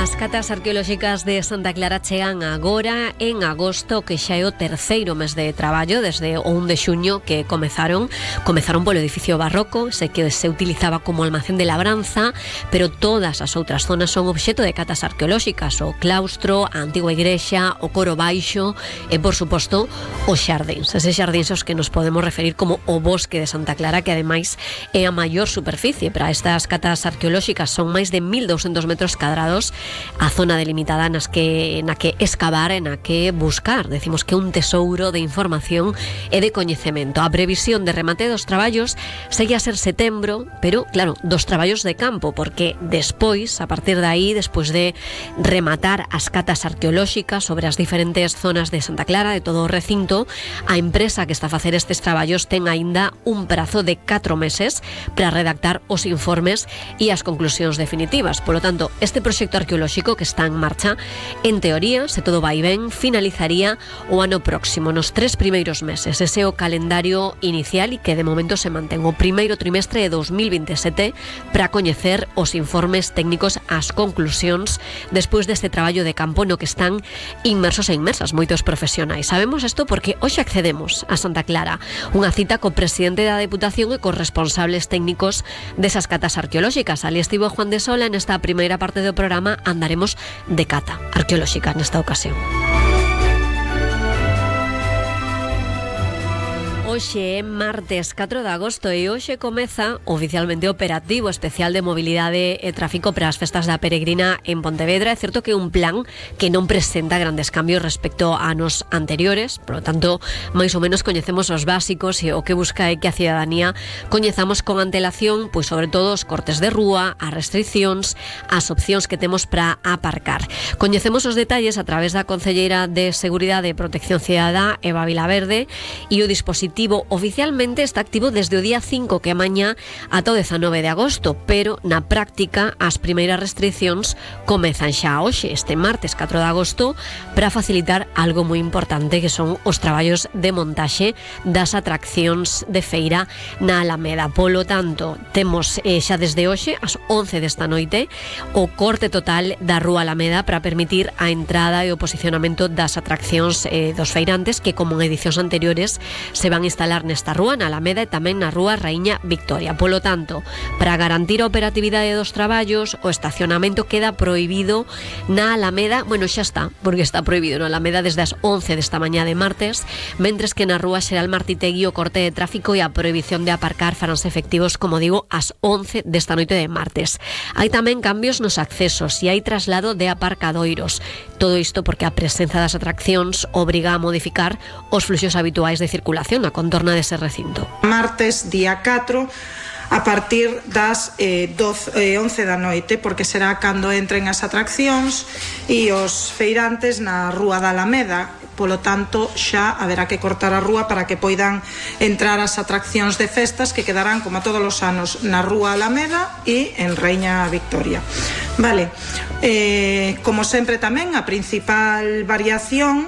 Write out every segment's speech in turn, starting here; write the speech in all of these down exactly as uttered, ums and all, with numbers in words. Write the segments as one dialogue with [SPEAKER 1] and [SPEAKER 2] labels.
[SPEAKER 1] As catas arqueolóxicas de Santa Clara chegan agora en agosto, que xa é o terceiro mes de traballo desde o un de xuño que comezaron comezaron polo edificio barroco, sei que se utilizaba como almacén de labranza, pero todas as outras zonas son obxeto de catas arqueolóxicas: o claustro, a antigua igrexa, o coro baixo e, por suposto, os xardíns. Eses xardíns aos que nos podemos referir como o bosque de Santa Clara, que ademais é a maior superficie para estas catas arqueolóxicas. Son máis de mil douscentos metros cadrados a zona delimitada nas que, na que escavar e na que buscar. Decimos que un tesouro de información e de coñecemento. A previsión de remate dos traballos segue a ser setembro, pero claro, dos traballos de campo, porque despois, a partir de aí, despois de rematar as catas arqueolóxicas sobre as diferentes zonas de Santa Clara, de todo o recinto, a empresa que está a facer estes traballos ten aínda un prazo de catro meses para redactar os informes e as conclusións definitivas. Polo tanto, este proxecto arqueolóxico que está en marcha, en teoría, se todo vai ben, finalizaría o ano próximo, nos tres primeiros meses. Ese é o calendario inicial e que de momento se mantén o primeiro trimestre de dos mil veintisiete para coñecer os informes técnicos, as conclusións despois deste traballo de campo no que están inmersos e inmersas moitos profesionais. Sabemos isto porque hoxe accedemos a Santa Clara, unha cita co presidente da Deputación e cos responsables técnicos desas catas arqueolóxicas. Ali estivo Juan de Sola. En esta primeira parte do programa andaremos de cata arqueolóxica nesta ocasión. Hoxe é martes catro de agosto e hoxe comeza oficialmente o operativo especial de mobilidade e tráfico para as festas da Peregrina en Pontevedra. É certo que é un plan que non presenta grandes cambios respecto a anos anteriores, por lo tanto, máis ou menos coñecemos os básicos e o que busca é que a cidadanía coñezamos con antelación, pois sobre todo os cortes de rúa, as restriccións, as opcións que temos para aparcar. Coñecemos os detalles a través da concelleira de Seguridade e Protección Cidadá, Eva Vilaverde, e o dispositivo oficialmente está activo desde o día cinco, que é mañá, ata o dezanove de agosto, pero na práctica as primeiras restriccións comezan xa hoxe, este martes catro de agosto, para facilitar algo moi importante, que son os traballos de montaxe das atraccións de feira na Alameda. Polo tanto, temos eh, xa desde hoxe, ás once desta noite, o corte total da Rúa Alameda para permitir a entrada e o posicionamento das atraccións eh, dos feirantes, que como en edicións anteriores se van a instalar nesta rúa, na Alameda, e tamén na Rúa Raíña Victoria. Polo tanto, para garantir a operatividade dos traballos, o estacionamento queda prohibido na Alameda. Bueno, xa está, porque está prohibido na Alameda desde as once desta mañá de martes, mentres que na Rúa Xeral Martitegui o corte de tráfico e a prohibición de aparcar faránse efectivos, como digo, ás once desta noite de martes. Hai tamén cambios nos accesos e hai traslado de aparcadoiros. Todo isto porque a presenza das atraccións obriga a modificar os fluxos habituais de circulación na contorna dese recinto.
[SPEAKER 2] Martes, día catro, a partir das eh, doce, eh, once da noite, porque será cando entren as atraccións e os feirantes na Rúa da Alameda. Polo tanto, xa haberá que cortar a rúa para que poidan entrar as atraccións de festas, que quedarán, como todos os anos, na Rúa Alameda e en Raíña Victoria. Vale, eh, como sempre tamén, a principal variación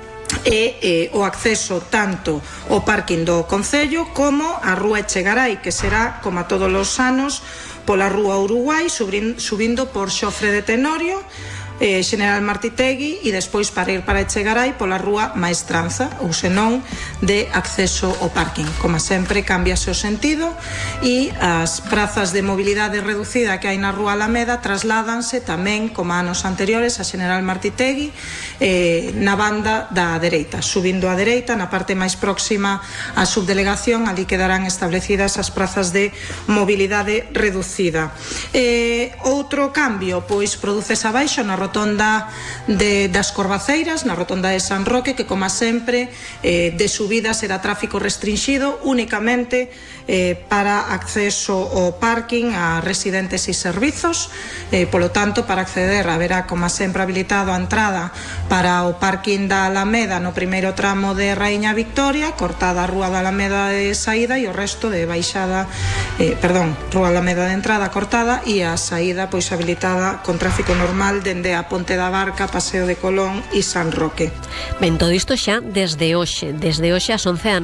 [SPEAKER 2] e eh, o acceso tanto ao parking do Concello como a Rúa Echegaray, que será, como a todos os anos, pola Rúa Uruguai, subindo, subindo por Xofre de Tenorio, eh, Xeneral Martitegui, e despois para ir para Echegaray pola Rúa Maestranza, ou senón de acceso ao parking. Como sempre, cámbiase o sentido e as prazas de mobilidade reducida que hai na Rúa Alameda trasládanse tamén, como anos anteriores, a Xeneral Martitegui, eh, na banda da dereita, subindo á dereita, na parte máis próxima á subdelegación. Ali quedarán establecidas as prazas de mobilidade reducida. Eh, outro cambio, pois, produces abaixo na rotonda de, das Corvaceiras, na rotonda de San Roque, que, como sempre, eh, de subida será tráfico restringido únicamente eh, para acceso ao parking a residentes e servizos. Eh, polo tanto, para acceder haberá, como sempre, habilitado a entrada para o parking da Alameda no primeiro tramo de Raíña Victoria, cortada a Rúa da Alameda de saída e o resto de baixada, eh, perdón, Rúa Alameda de entrada cortada e a saída pois habilitada con tráfico normal dende a Ponte da Barca, Paseo de Colón e San Roque.
[SPEAKER 1] Ben, todo isto xa desde hoxe, desde hoxe ás once da